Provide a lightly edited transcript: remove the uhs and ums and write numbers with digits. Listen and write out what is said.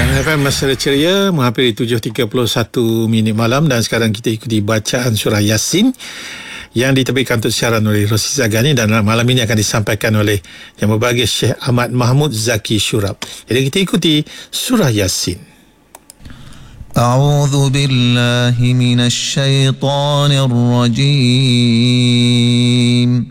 FM Mesra Ceria menghampiri 7.31 malam dan sekarang kita ikuti bacaan surah Yasin yang diterbitkan untuk siaran oleh Rosi Zagani dan malam ini akan disampaikan oleh Yang Berbahagia Syekh Ahmad Mahmud Zaki Shurab. Jadi kita ikuti surah Yasin. A'udzu billahi minasy syaithanir rajim.